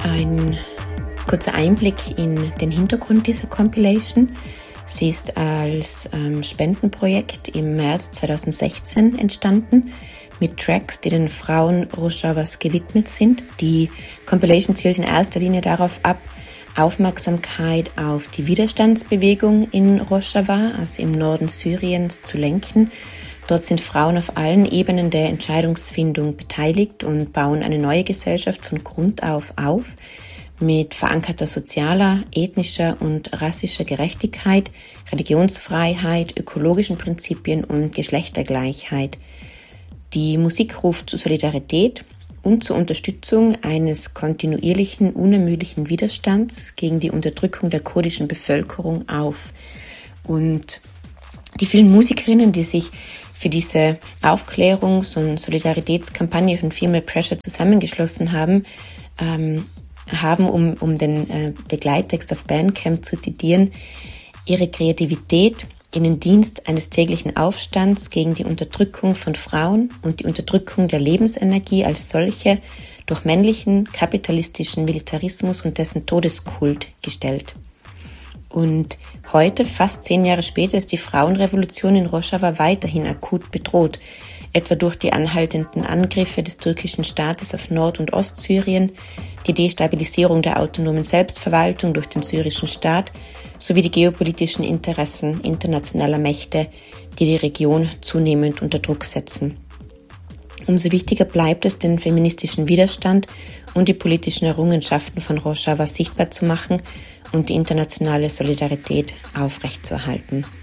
Ein kurzer Einblick in den Hintergrund dieser Compilation. Sie ist als Spendenprojekt im März 2016 entstanden, mit Tracks, die den Frauen Rojavas gewidmet sind. Die Compilation zielt in erster Linie darauf ab, Aufmerksamkeit auf die Widerstandsbewegung in Rojava, also im Norden Syriens, zu lenken. Dort sind Frauen auf allen Ebenen der Entscheidungsfindung beteiligt und bauen eine neue Gesellschaft von Grund auf, mit verankerter sozialer, ethnischer und rassischer Gerechtigkeit, Religionsfreiheit, ökologischen Prinzipien und Geschlechtergleichheit. Die Musik ruft zu Solidarität und zur Unterstützung eines kontinuierlichen, unermüdlichen Widerstands gegen die Unterdrückung der kurdischen Bevölkerung auf. Und die vielen Musikerinnen, die sich für diese Aufklärungs- und Solidaritätskampagne von Female Pressure zusammengeschlossen haben, um den Begleittext auf Bandcamp zu zitieren, ihre Kreativität in den Dienst eines täglichen Aufstands gegen die Unterdrückung von Frauen und die Unterdrückung der Lebensenergie als solche durch männlichen, kapitalistischen Militarismus und dessen Todeskult gestellt. Und heute, fast 10 Jahre später, ist die Frauenrevolution in Rojava weiterhin akut bedroht, etwa durch die anhaltenden Angriffe des türkischen Staates auf Nord- und Ostsyrien, die Destabilisierung der autonomen Selbstverwaltung durch den syrischen Staat sowie die geopolitischen Interessen internationaler Mächte, die die Region zunehmend unter Druck setzen. Umso wichtiger bleibt es, den feministischen Widerstand und die politischen Errungenschaften von Rojava sichtbar zu machen und die internationale Solidarität aufrechtzuerhalten.